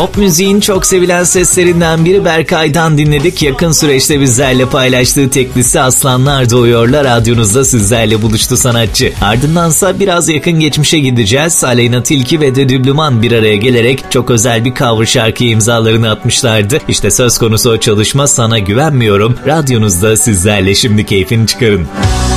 Pop müziğin çok sevilen seslerinden biri Berkay'dan dinledik. Yakın süreçte bizlerle paylaştığı teklisi Aslanlar Doğuyorlar radyonuzda sizlerle buluştu sanatçı. Ardındansa biraz yakın geçmişe gideceğiz. Aleyna Tilki ve The Düblüman bir araya gelerek çok özel bir cover şarkıya imzalarını atmışlardı. İşte söz konusu o çalışma Sana Güvenmiyorum. Radyonuzda sizlerle, şimdi keyfini çıkarın.